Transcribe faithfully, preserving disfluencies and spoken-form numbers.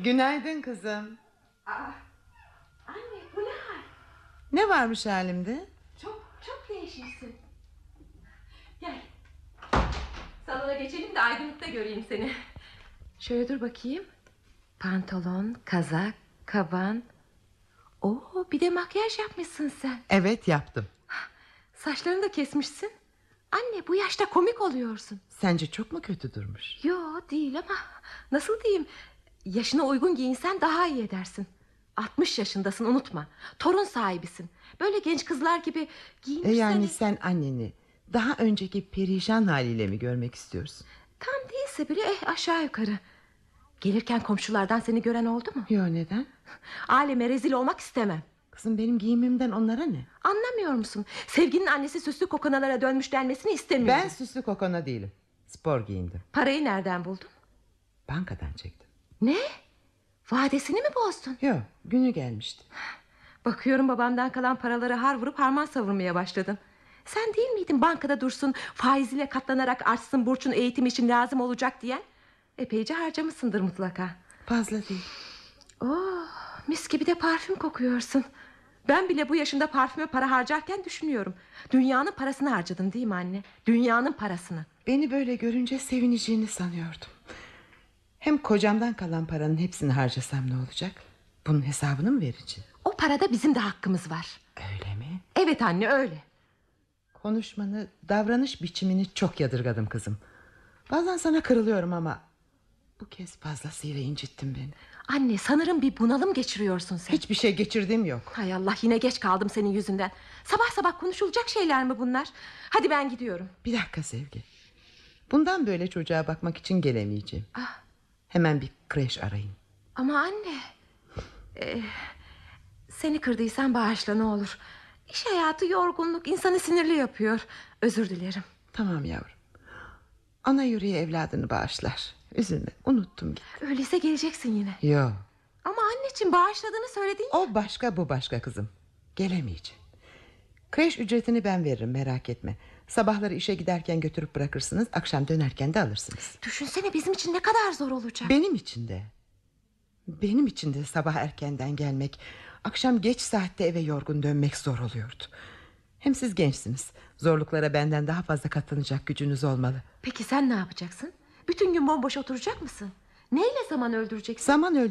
Günaydın kızım. Aa, anne bu ne hal? Ne varmış halimde? Çok çok değişmişsin. Gel. Salona geçelim de aydınlıkta göreyim seni. Şöyle dur bakayım. Pantolon, kazak, kaban. Oo, bir de makyaj yapmışsın sen. Evet, yaptım. Saçlarını da kesmişsin. Anne, bu yaşta komik oluyorsun. Sence çok mu kötü durmuş? Yo, değil ama nasıl diyeyim, yaşına uygun giyinsen daha iyi edersin. Altmış yaşındasın, unutma. Torun sahibisin. Böyle genç kızlar gibi giyinirsen... E yani sen anneni daha önceki perişan haliyle mi görmek istiyorsun? Tam değilse bile eh, aşağı yukarı. Gelirken komşulardan seni gören oldu mu? Yo, neden? Aleme rezil olmak istemem. Kızım, benim giyimimden onlara ne? Anlamıyor musun? Sevginin annesi süslü kokonalara dönmüş denmesini istemiyorum. Ben süslü kokona değilim. Spor giyindim. Parayı nereden buldun? Bankadan çektim. Ne? Vadesini mi bozdun? Yo, günü gelmişti. Bakıyorum babamdan kalan paraları har vurup harman savurmaya başladın. Sen değil miydin bankada dursun, faiziyle katlanarak artsın, Burç'un eğitim için lazım olacak diyen? Epeyce harcamışsındır mutlaka. Fazla değil. Oh, mis gibi de parfüm kokuyorsun. Ben bile bu yaşında parfüme para harcarken düşünüyorum. Dünyanın parasını harcadın değil mi anne? Dünyanın parasını. Beni böyle görünce sevineceğini sanıyordum. Hem kocamdan kalan paranın hepsini harcasam ne olacak? Bunun hesabını mı vereceğim? O parada bizim de hakkımız var. Öyle mi? Evet anne, öyle. Konuşmanı, davranış biçimini çok yadırgadım kızım. Bazen sana kırılıyorum ama bu kez fazlasıyla incittin beni. Anne, sanırım bir bunalım geçiriyorsun sen. Hiçbir şey geçirdiğim yok. Hay Allah, yine geç kaldım senin yüzünden. Sabah sabah konuşulacak şeyler mi bunlar? Hadi ben gidiyorum. Bir dakika Sevgi. Bundan böyle çocuğa bakmak için gelemeyeceğim. Ah. Hemen bir kreş arayın. Ama anne, e, seni kırdıysam bağışla ne olur. İş hayatı, yorgunluk insanı sinirli yapıyor. Özür dilerim. Tamam yavrum. Ana yüreği evladını bağışlar. Üzülme, unuttum git. Öyleyse geleceksin yine. Yo. Ama anneciğim, bağışladığını söyledin ya. O başka, bu başka kızım. Gelemeyeceğim. Kreş ücretini ben veririm, merak etme. Sabahları işe giderken götürüp bırakırsınız, akşam dönerken de alırsınız. Düşünsene, bizim için ne kadar zor olacak. Benim için de. Benim için de sabah erkenden gelmek, akşam geç saatte eve yorgun dönmek zor oluyordu. Hem siz gençsiniz. Zorluklara benden daha fazla katlanacak gücünüz olmalı. Peki sen ne yapacaksın? Bütün gün bomboş oturacak mısın? Neyle zaman öldüreceksin? Zaman öldüreceksin.